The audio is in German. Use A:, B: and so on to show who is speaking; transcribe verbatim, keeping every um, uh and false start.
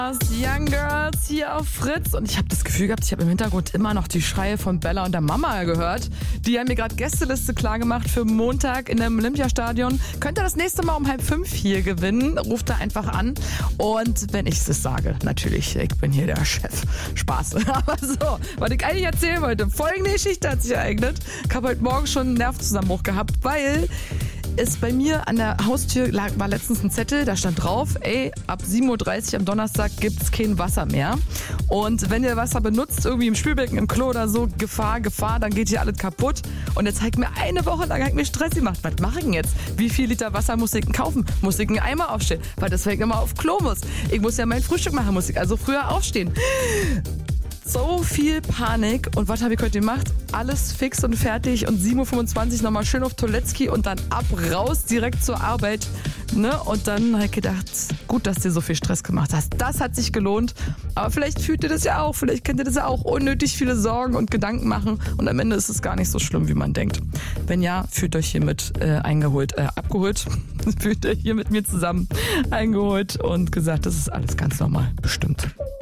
A: Young Girls hier auf Fritz und ich habe das Gefühl gehabt, ich habe im Hintergrund immer noch die Schreie von Bella und der Mama gehört. Die haben mir gerade Gästeliste klargemacht für Montag in dem Olympiastadion. Könnt ihr das nächste Mal um halb fünf hier gewinnen? Ruft da einfach an und wenn ich es sage, natürlich, ich bin hier der Chef. Spaß. Aber so, was ich eigentlich erzählen wollte, folgende Geschichte hat sich ereignet. Ich habe heute Morgen schon einen Nervenzusammenbruch gehabt, weil es bei mir an der Haustür lag, war letztens ein Zettel, da stand drauf, ey, ab sieben Uhr dreißig am Donnerstag gibt's kein Wasser mehr. Und wenn ihr Wasser benutzt, irgendwie im Spülbecken, im Klo oder so, Gefahr, Gefahr, dann geht hier alles kaputt. Und jetzt hat mir eine Woche lang hat mir Stress gemacht. Was mache ich denn jetzt? Wie viel Liter Wasser muss ich denn kaufen? Muss ich einen Eimer aufstellen? Weil deswegen immer auf Klo muss. Ich muss ja mein Frühstück machen, muss ich also früher aufstehen. So viel Panik. Und was habe ich heute gemacht? Alles fix und fertig und sieben Uhr fünfundzwanzig nochmal schön auf Toiletski und dann ab, raus, direkt zur Arbeit. Ne? Und dann habe ich gedacht, gut, dass du dir so viel Stress gemacht hast. Das hat sich gelohnt. Aber vielleicht fühlt ihr das ja auch. Vielleicht könnt ihr das ja auch unnötig viele Sorgen und Gedanken machen. Und am Ende ist es gar nicht so schlimm, wie man denkt. Wenn ja, fühlt euch hiermit äh, eingeholt, äh, abgeholt. Fühlt euch hier mit mir zusammen eingeholt und gesagt, das ist alles ganz normal. Bestimmt.